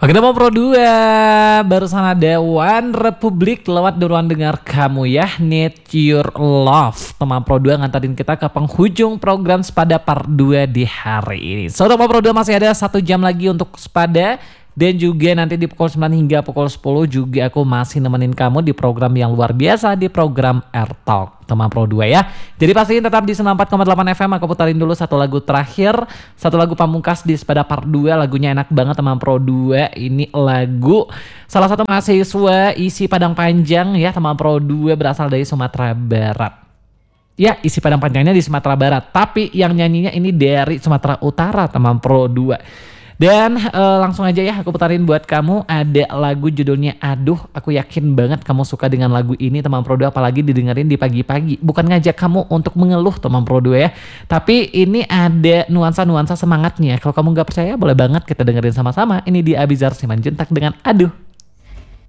Oke, teman Pro 2, barusan ada One Republic lewat ruang dengar kamu ya, Need Your Love. Teman Pro 2 ngantarin kita ke penghujung program Sepada Part 2 di hari ini. So, teman Pro 2 masih ada 1 jam lagi untuk Sepada. Dan juga nanti di pukul 9 hingga pukul 10 juga aku masih nemenin kamu di program yang luar biasa, di program Air Talk teman Pro 2 ya. Jadi pastiin tetap di 94,8 FM. Aku putarin dulu satu lagu terakhir, satu lagu pamungkas di Sepada Part 2. Lagunya enak banget teman Pro 2. Ini lagu salah satu mahasiswa isi Padang Panjang ya teman Pro 2, berasal dari Sumatera Barat. Ya, isi Padang Panjangnya di Sumatera Barat, tapi yang nyanyinya ini dari Sumatera Utara teman Pro 2. Dan langsung aja ya aku putarin buat kamu, ada lagu judulnya Aduh. Aku yakin banget kamu suka dengan lagu ini teman Pro 2, apalagi didengerin di pagi-pagi. Bukan ngajak kamu untuk mengeluh teman Pro 2 ya, tapi ini ada nuansa-nuansa semangatnya. Kalau kamu gak percaya boleh banget kita dengerin sama-sama. Ini di Abizar Simanjuntak dengan Aduh.